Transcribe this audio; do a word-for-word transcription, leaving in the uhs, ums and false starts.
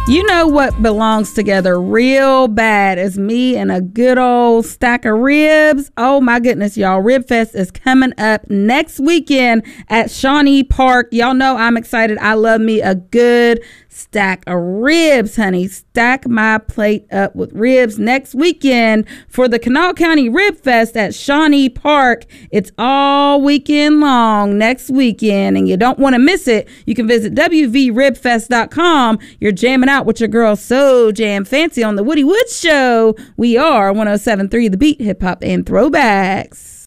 You know what belongs together real bad is me and a good old stack of ribs. Oh my goodness, y'all. Rib Fest is coming up next weekend at Shawnee Park. Y'all know I'm excited. I love me a good stack of ribs, honey. Stack my plate up with ribs next weekend for the Kanawha County Rib Fest at Shawnee Park. It's all weekend long next weekend, and you don't want to miss it. You can visit w v rib fest dot com. You're jamming out with your girl So Jam Fancy on the Woody Woods Show. We are one oh seven point three The Beat, hip hop and throwbacks.